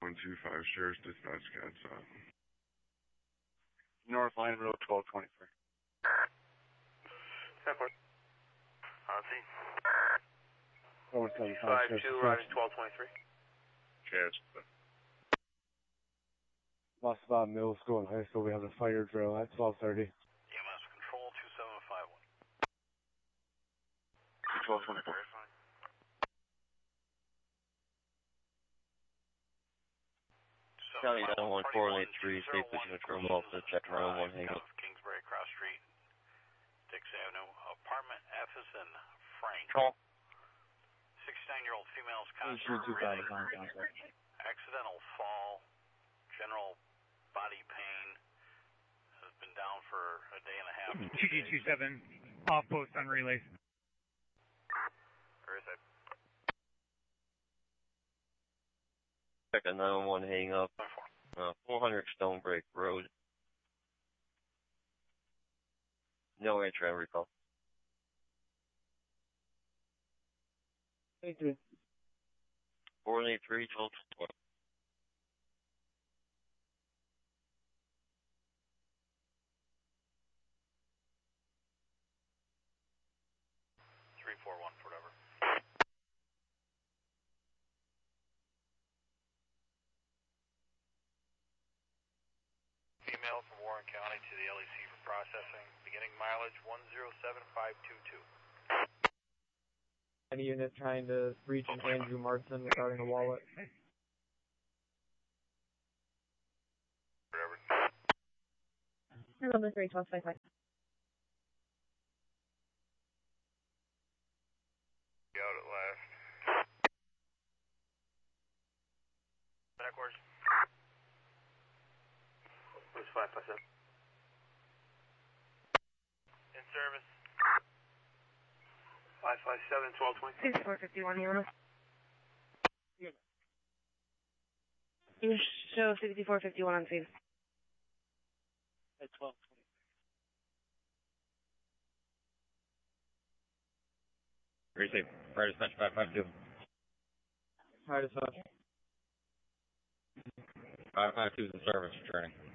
125, Sheriff's Dispatch Cats up. North Line Road 1223. 252, riding 1223. Cats. Mossabaugh Middle School and High School, we have a fire drill at 12:30. EMS Control 2751. 1224. County 91483, State Police Patrol Officer, check around 1 hang up. Kingsbury Cross Street, Dix Avenue, apartment F is in Frank. Call. 69-year-old female is constipated, accidental fall, general body pain, has been down for a day and a half. 2227, off post on relays. Where is it? Check a 911 hang up. 400 Stonebreak Road. No entry on recall. 83. 483, 12. 341, whatever. Female from Warren County to the LEC for processing. Beginning mileage 107522. Any unit trying to reach an Andrew Martin regarding a wallet? Whatever. November 3, 1255. Out at last. Backwards. Where's 557? In service. 557, 1220. 6451, unit. You show 6451 on scene. At 12:20. Receive. Fire dispatch 552. Fire dispatch. 552 is in service, returning.